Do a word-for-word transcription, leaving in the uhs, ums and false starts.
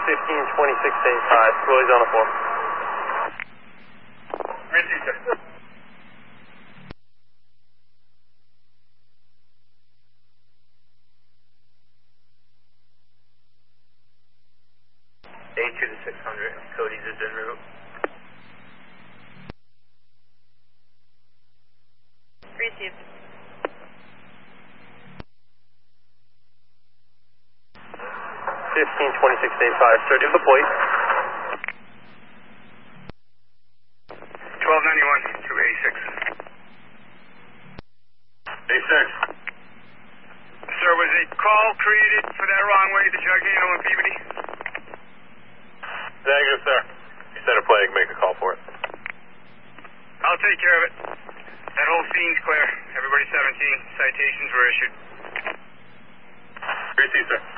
fifteen twenty-six eighty-five, Roy's on the floor. Received, sir. A two to six hundred, Cody's is en route. Received. fifteen twenty-six eighty-five, sir, give the plate. twelve ninety-one to A six. A six. Sir, was a call created for that wrong way to Jug Handle and Peabody? Negative, sir. You sent a play, make a call for it. I'll take care of it. That whole scene's clear. Everybody seventeen. Citations were issued. Received, sir.